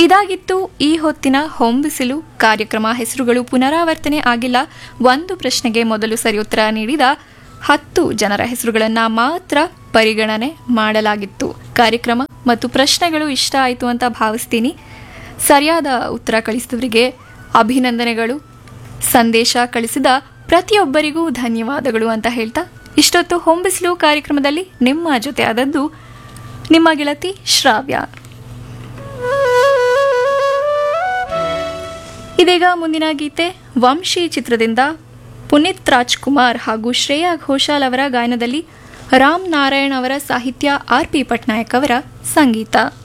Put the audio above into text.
ಇದಾಗಿತ್ತು ಈ ಹೊತ್ತಿನ ಹೊಂಬಿಸಿಲು ಕಾರ್ಯಕ್ರಮ. ಹೆಸರುಗಳು ಪುನರಾವರ್ತನೆ ಆಗಿಲ್ಲ. ಒಂದು ಪ್ರಶ್ನೆಗೆ ಮೊದಲು ಸರಿ ಉತ್ತರ ನೀಡಿದ 10 ಜನರ ಹೆಸರುಗಳನ್ನು ಮಾತ್ರ ಪರಿಗಣನೆ ಮಾಡಲಾಗಿತ್ತು. ಕಾರ್ಯಕ್ರಮ ಮತ್ತು ಪ್ರಶ್ನೆಗಳು ಇಷ್ಟ ಆಯಿತು ಅಂತ ಭಾವಿಸ್ತೀನಿ. ಸರಿಯಾದ ಉತ್ತರ ಕಳಿಸಿದವರಿಗೆ ಅಭಿನಂದನೆಗಳು. ಸಂದೇಶ ಕಳಿಸಿದ ಪ್ರತಿಯೊಬ್ಬರಿಗೂ ಧನ್ಯವಾದಗಳು ಅಂತ ಹೇಳ್ತಾ ಇಷ್ಟೊತ್ತು ಹೊಂಬಿಸಿಲು ಕಾರ್ಯಕ್ರಮದಲ್ಲಿ ನಿಮ್ಮ ಜೊತೆ ಆದದ್ದು ನಿಮ್ಮ ಗೆಳತಿ ಶ್ರಾವ್ಯ. ಇದೀಗ ಮುಂದಿನ ಗೀತೆ ವಂಶಿ ಚಿತ್ರದಿಂದ ಪುನೀತ್ ರಾಜ್ಕುಮಾರ್ ಹಾಗೂ ಶ್ರೇಯಾ ಘೋಷಾಲ್ ಅವರ ಗಾಯನದಲ್ಲಿ ರಾಮ್ ನಾರಾಯಣ್ ಅವರ ಸಾಹಿತ್ಯ, ಆರ್ ಪಿ ಪಟ್ನಾಯಕ್ ಅವರ ಸಂಗೀತ.